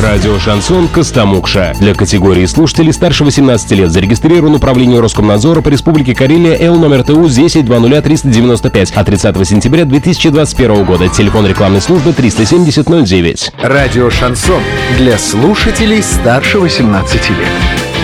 Радио «Шансон» Костомукша. Для категории слушателей старше 18 лет зарегистрирован Управление Роскомнадзора по Республике Карелия Л номер ТУ 10-00-395 от 30 сентября 2021 года. Телефон рекламной службы 370 09. Радио «Шансон» для слушателей старше 18 лет.